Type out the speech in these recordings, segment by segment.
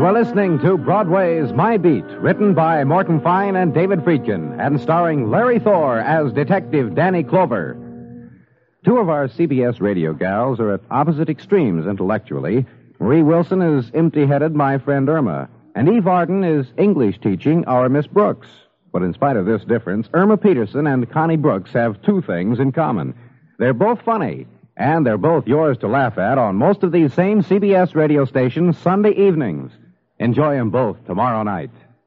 You are listening to Broadway's My Beat, written by Morton Fine and David Friedkin, and starring Larry Thor as Detective Danny Clover. Two of our CBS radio gals are at opposite extremes intellectually. Marie Wilson is empty-headed, my friend Irma, and Eve Arden is English teaching our Miss Brooks. But in spite of this difference, Irma Peterson and Connie Brooks have two things in common. They're both funny, and they're both yours to laugh at on most of these same CBS radio stations Sunday evenings. Enjoy them both tomorrow night.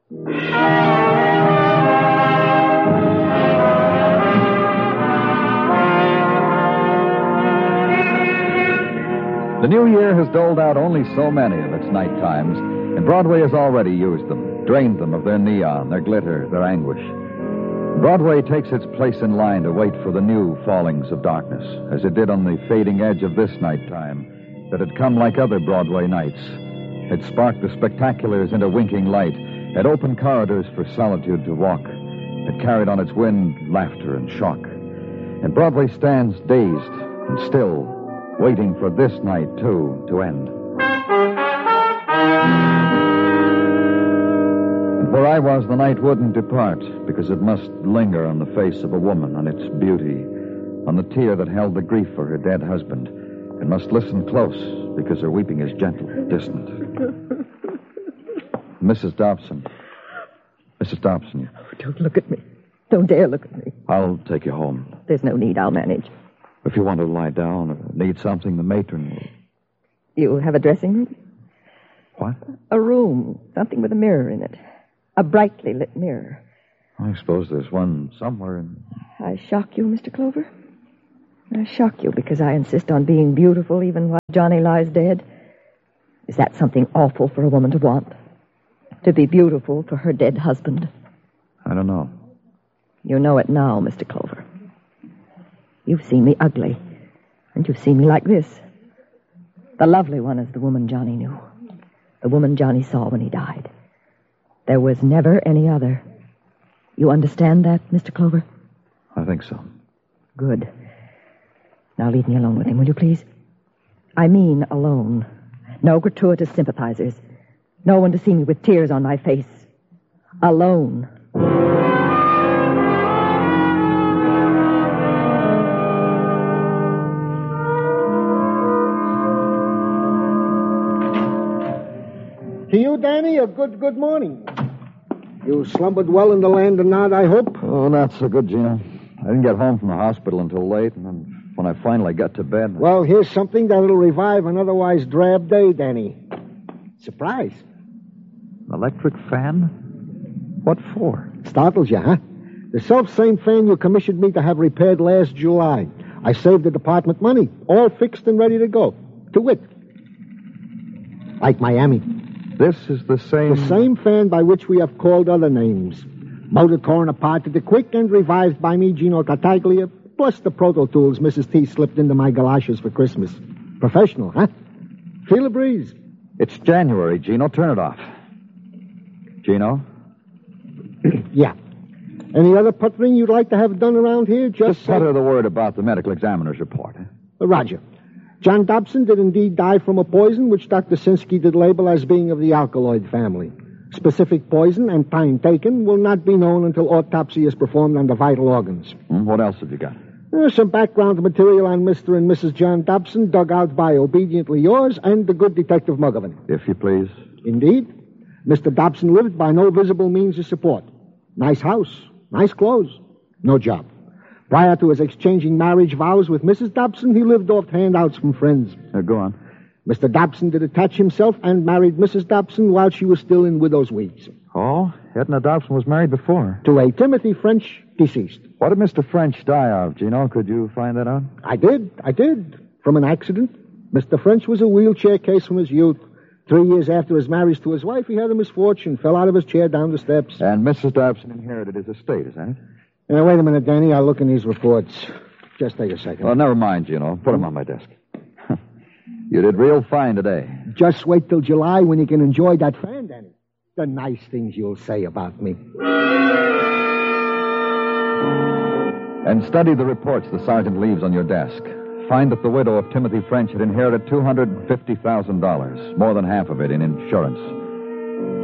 The new year has doled out only so many of its night times, and Broadway has already used them, drained them of their neon, their glitter, their anguish. Broadway takes its place in line to wait for the new fallings of darkness, as it did on the fading edge of this night time, that had come like other Broadway nights. It sparked the spectaculars into winking light, had opened corridors for solitude to walk. It carried on its wind laughter and shock. And Broadway stands dazed and still, waiting for this night, too, to end. And where I was, the night wouldn't depart, because it must linger on the face of a woman, on its beauty, on the tear that held the grief for her dead husband. It must listen close, because her weeping is gentle, distant. Mrs. Dobson. Mrs. Dobson. Oh, don't look at me. Don't dare look at me. I'll take you home. There's no need. I'll manage. If you want to lie down or need something, the matron will... You have a dressing room? What? A room. Something with a mirror in it. A brightly lit mirror. I suppose there's one somewhere in... I shock you, Mr. Clover? I shock you because I insist on being beautiful even while Johnny lies dead? Is that something awful for a woman to want? To be beautiful for her dead husband? I don't know. You know it now, Mr. Clover. You've seen me ugly, and you've seen me like this. The lovely one is the woman Johnny knew. The woman Johnny saw when he died. There was never any other. You understand that, Mr. Clover? I think so. Good. Now leave me alone with him, will you please? I mean alone. No gratuitous sympathizers. No one to see me with tears on my face. Alone. To you, Danny, a good morning. You slumbered well in the land of Nod, I hope? Oh, not so good, Gino. I didn't get home from the hospital until late, and then when I finally got to bed... Well, here's something that'll revive an otherwise drab day, Danny. Surprise. Electric fan? What for? Startles you, huh? The self-same fan you commissioned me to have repaired last July. I saved the department money, all fixed and ready to go. To wit, like Miami. This is the same... The same fan by which we have called other names. Motor torn apart to the quick and revived by me, Gino Tartaglia, plus the Proto Tools Mrs. T slipped into my galoshes for Christmas. Professional, huh? Feel a breeze. It's January, Gino. Turn it off. Gino? Yeah. Any other puttering you'd like to have done around here? Just putter the word about the medical examiner's report. Roger. John Dobson did indeed die from a poison which Dr. Sinsky did label as being of the alkaloid family. Specific poison and time taken will not be known until autopsy is performed on the vital organs. What else have you got? Some background material on Mr. and Mrs. John Dobson dug out by Obediently Yours and the good Detective Muggavan. If you please. Indeed. Mr. Dobson lived by no visible means of support. Nice house, nice clothes, no job. Prior to his exchanging marriage vows with Mrs. Dobson, he lived off handouts from friends. Go on. Mr. Dobson did attach himself and married Mrs. Dobson while she was still in widow's weeds. Oh, Edna Dobson was married before. To a Timothy French, deceased. What did Mr. French die of, Gino? Could you find that out? I did. From an accident. Mr. French was a wheelchair case from his youth. 3 years after his marriage to his wife, he had a misfortune, fell out of his chair down the steps. And Mrs. Dobson inherited his estate, is that it? Now, wait a minute, Danny. I'll look in these reports. Just take a second. Well, never mind, Gino. Put them on my desk. You did real fine today. Just wait till July when you can enjoy that fan, Danny. The nice things you'll say about me. And study the reports the sergeant leaves on your desk. Find that the widow of Timothy French had inherited $250,000, more than half of it in insurance.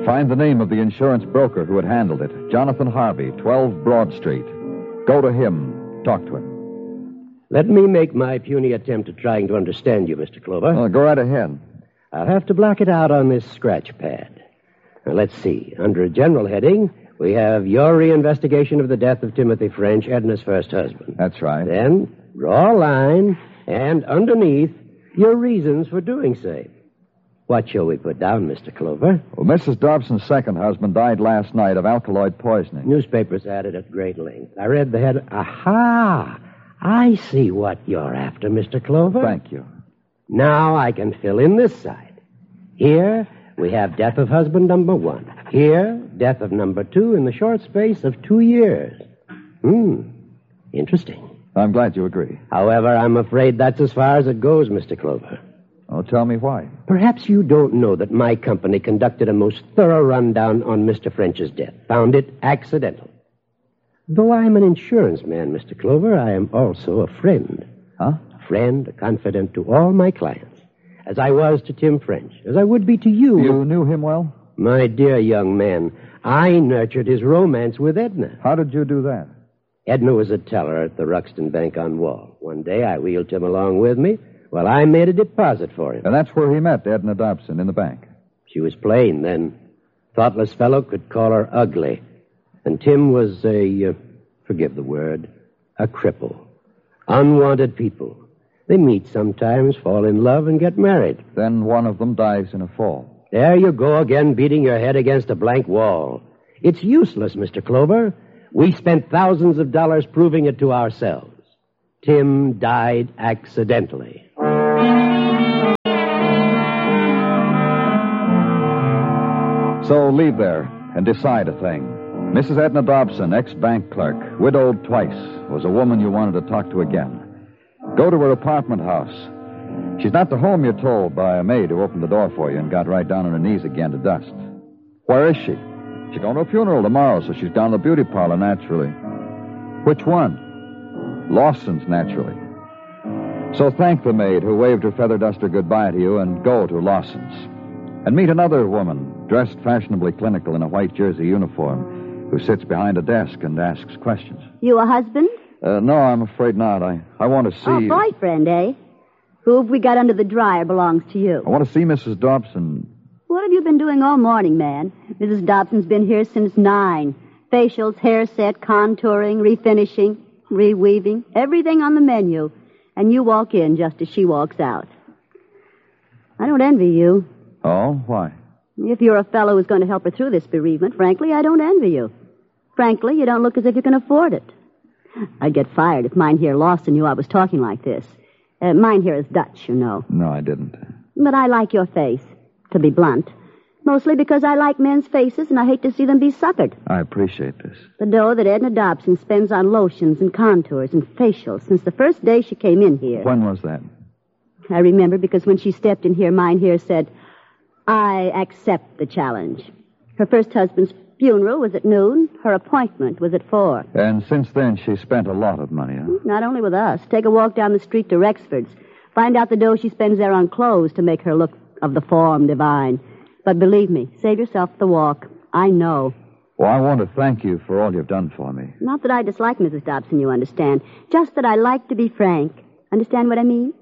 Find the name of the insurance broker who had handled it. Jonathan Harvey, 12 Broad Street. Go to him. Talk to him. Let me make my puny attempt at trying to understand you, Mr. Clover. Well, go right ahead. I'll have to block it out on this scratch pad. Now, let's see. Under a general heading, we have your reinvestigation of the death of Timothy French, Edna's first husband. That's right. Then, draw a line, and underneath, your reasons for doing so. What shall we put down, Mr. Clover? Well, Mrs. Dobson's second husband died last night of alkaloid poisoning. Newspapers had it at great length. I read the head. Aha! I see what you're after, Mr. Clover. Thank you. Now I can fill in this side. Here, we have death of husband number 1. Here, death of number 2 in the short space of 2 years. Interesting. I'm glad you agree. However, I'm afraid that's as far as it goes, Mr. Clover. Oh, tell me why. Perhaps you don't know that my company conducted a most thorough rundown on Mr. French's death. Found it accidental. Though I'm an insurance man, Mr. Clover, I am also a friend. Huh? A friend, a confidant to all my clients. As I was to Tim French. As I would be to you. You knew him well? My dear young man, I nurtured his romance with Edna. How did you do that? Edna was a teller at the Ruxton Bank on Wall. One day I wheeled Tim along with me while I made a deposit for him. And that's where he met Edna Dobson, in the bank. She was plain then. Thoughtless fellow could call her ugly. And Tim was forgive the word, a cripple. Unwanted people. They meet sometimes, fall in love, and get married. Then one of them dies in a fall. There you go again, beating your head against a blank wall. It's useless, Mr. Clover. We spent thousands of dollars proving it to ourselves. Tim died accidentally. So leave there and decide a thing. Mrs. Edna Dobson, ex-bank clerk, widowed twice, was a woman you wanted to talk to again. Go to her apartment house. She's not the home you're told by a maid who opened the door for you and got right down on her knees again to dust. Where is she? She's going to a funeral tomorrow, so she's down to the beauty parlor, naturally. Which one? Lawson's, naturally. So thank the maid who waved her feather duster goodbye to you and go to Lawson's. And meet another woman, dressed fashionably clinical in a white jersey uniform, who sits behind a desk and asks questions. You a husband? No, I'm afraid not. I want to see... Oh, boyfriend, eh? Who have we got under the dryer belongs to you. I want to see Mrs. Dobson. What have you been doing all morning, man? Mrs. Dobson's been here since 9. Facials, hair set, contouring, refinishing, reweaving, everything on the menu. And you walk in just as she walks out. I don't envy you. Oh, why? If you're a fellow who's going to help her through this bereavement, frankly, I don't envy you. Frankly, you don't look as if you can afford it. I'd get fired if Mynheer Lawson knew I was talking like this. Mynheer is Dutch, you know. No, I didn't. But I like your face, to be blunt. Mostly because I like men's faces and I hate to see them be suckered. I appreciate this. The dough that Edna Dobson spends on lotions and contours and facials since the first day she came in here. When was that? I remember because when she stepped in here, Mynheer said, I accept the challenge. Her first husband's funeral was at noon. Her appointment was at 4. And since then, she spent a lot of money, huh? Not only with us. Take a walk down the street to Rexford's. Find out the dough she spends there on clothes to make her look of the form divine. But believe me, save yourself the walk. I know. Well, I want to thank you for all you've done for me. Not that I dislike Mrs. Dobson, you understand. Just that I like to be frank. Understand what I mean?